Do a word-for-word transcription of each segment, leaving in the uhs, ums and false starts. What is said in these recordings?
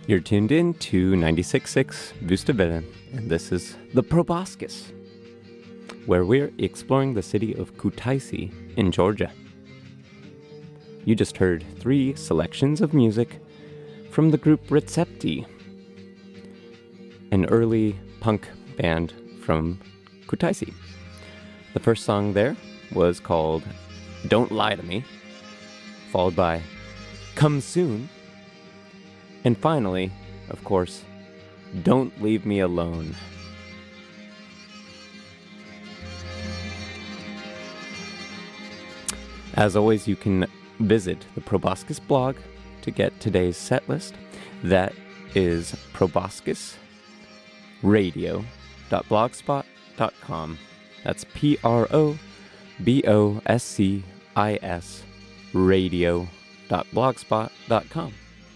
You're tuned in to ninety-six point six Wustaville, and this is The Proboscis, where we're exploring the city of Kutaisi in Georgia. You just heard three selections of music from the group Recepti, an early punk band from Kutaisi. The first song there was called Don't Lie to Me, followed by Come Soon, and finally, of course, Don't Leave Me Alone. As always, you can visit the Proboscis blog to get today's set list. That is proboscis radio dot blogspot dot com. That's P R O B O S C I S radio dot blogspot dot com.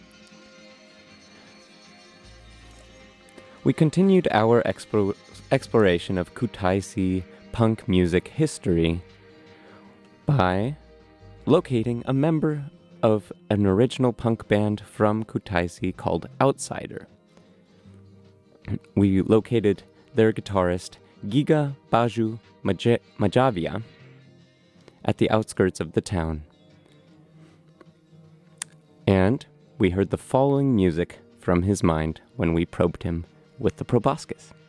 We continued our expo- exploration of Kutaisi punk music history by locating a member of an original punk band from Kutaisi called Outsider. We located their guitarist Giga Baju Maj- Majavia at the outskirts of the town. And we heard the following music from his mind when we probed him with the Proboscis.